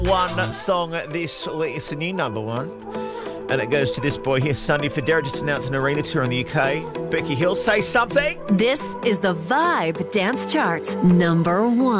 One song this week. It's a new number one. And it goes to this boy here, Sunny Federa, just announced an arena tour in the UK. Becky Hill, say something. This is the Vibe Dance Chart, number 1.